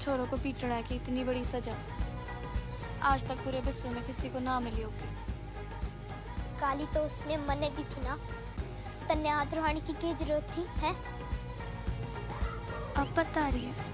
छोरों को पीटना की इतनी बड़ी सजा आज तक पूरे विश्व में किसी को ना मिली होगी। काली तो उसने मने दी थी ना, तन्ने हाथ रुहानी की क्या जरूरत थी है? अब बता रही है